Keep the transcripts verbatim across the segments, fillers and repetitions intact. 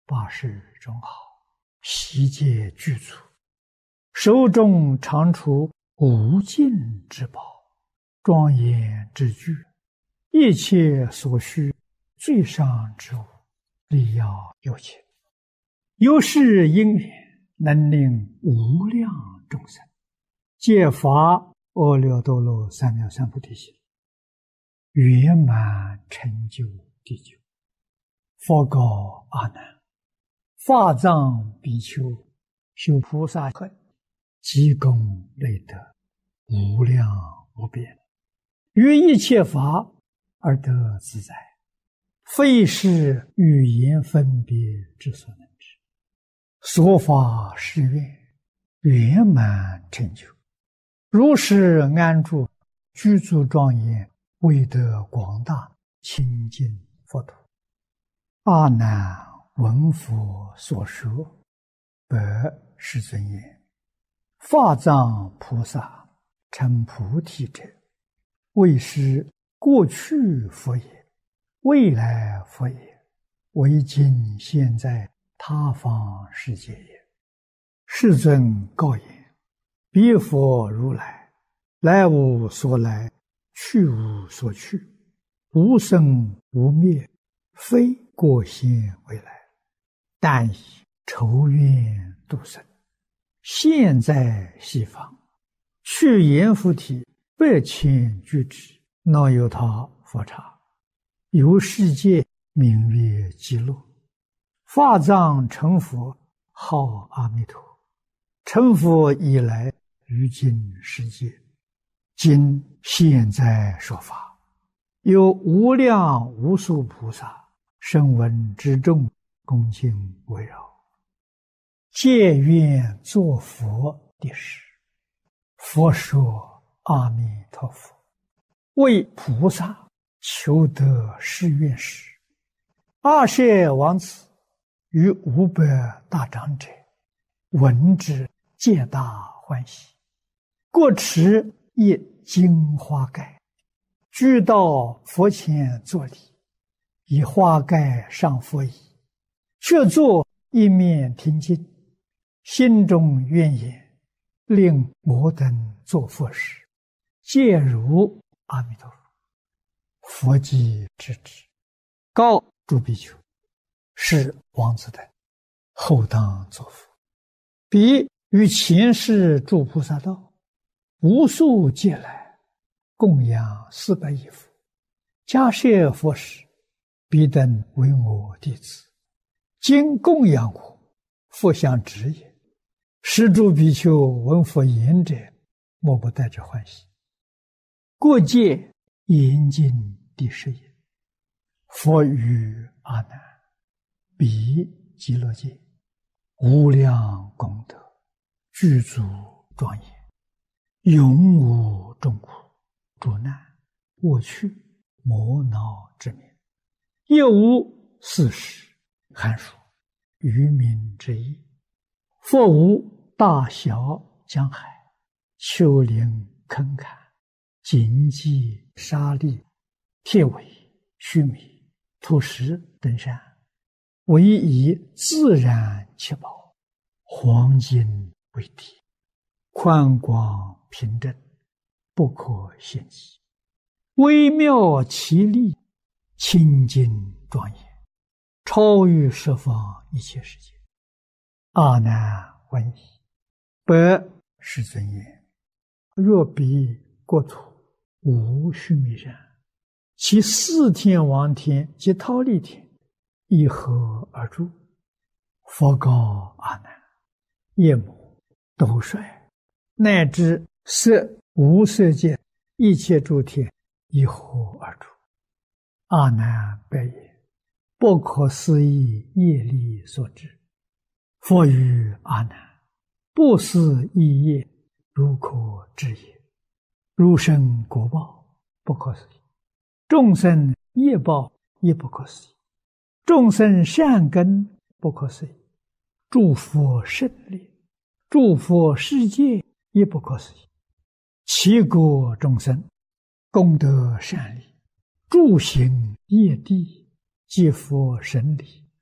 八事中好，悉皆具足，手中常出无尽之宝，庄严之具，一切所需最上之物，力要有情。有是因缘，能令无量众生皆发阿耨多罗三藐三菩提心，圆满成就地久。佛告阿难：法藏比丘修菩萨恨，积功累德，无量无边，于一切法而得自在，非是语言分别之所能知。所发誓愿，圆满成就，如是安住，具足庄严，为得广大清净佛土。阿难闻佛所说，白世尊言：法藏菩萨成菩提者，为是过去佛也，未来佛也，为今现在他方世界也。世尊告言：彼佛如来，来无所来，去无所去，无生无灭，非过现未来，但以筹愿度生，现在西方，去阎浮提百千俱胝，那由他佛刹，由世界名曰极乐。法藏成佛，号阿弥陀。成佛以来，于今世界，今现在说法，有无量无数菩萨声闻之众，恭敬围绕，皆愿作佛的事。佛说阿弥陀佛，为菩萨求得誓愿时，阿舍王子与五百大长者闻之，皆大欢喜，各持一金花盖，俱到佛前作礼，以花盖上佛椅，却坐一面听经，心中愿言：令我等作佛时，皆如阿弥陀佛。佛即知之，告诸比丘：是王子等后当作佛。彼于前世诸菩萨道，无数劫来，供养四百亿佛，迦叶佛时，彼等为我弟子，今供养我，佛相知也。是诸比丘闻佛言者，莫不带着欢喜。过界严禁第十也。佛语阿难：彼极乐界无量功德，具足庄严，永无众苦、诸难、过去、磨恼之名，亦无四时、寒暑、愚民之意。佛无大小江海、丘陵坑坎、荆棘沙砾、铁苇须弥、土石等山，唯以自然七宝，黄金为底，宽广平正，不可限计，微妙奇丽，清净庄严，超于十方一切世界。阿难闻已，白世尊言：若彼国土无须弥山，其四天王天及忉利天以何而住？佛告阿难：夜幕、斗率，乃至色无色界一切诸天以何而住？阿难白言：不可思议业力所致。佛语阿难：不思议业，如可知也。如生果报，不可思议；众生业报，也不可思议；众生善根，不可思议；诸佛胜利，诸佛世界，也不可思议。其国众生功德善利，诸行业地，皆佛神理，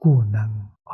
故能